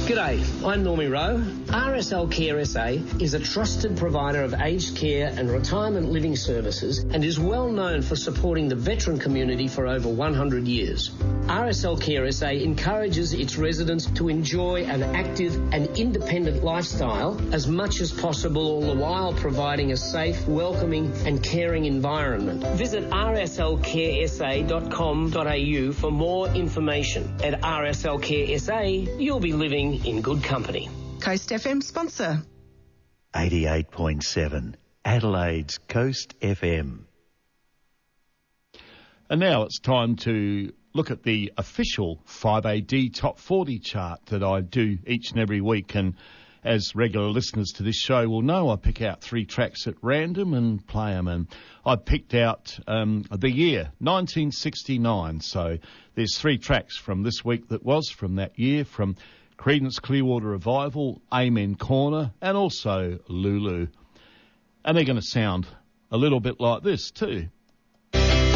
G'day, I'm Normie Rowe. RSL Care SA is a trusted provider of aged care and retirement living services and is well known for supporting the veteran community for over 100 years. RSL Care SA encourages its residents to enjoy an active and independent lifestyle as much as possible, all the while providing a safe, welcoming and caring environment. Visit rslcaresa.com.au for more information. At RSL Care SA, you'll be living in good company. Coast FM sponsor. 88.7 Adelaide's Coast FM. And now it's time to look at the official 5AD Top 40 chart that I do each and every week. And as regular listeners to this show will know, I pick out 3 tracks at random and play them. And I picked out the year, 1969. So there's 3 tracks from this week that was from that year, from Creedence Clearwater Revival, Amen Corner, and also Lulu. And they're going to sound a little bit like this too.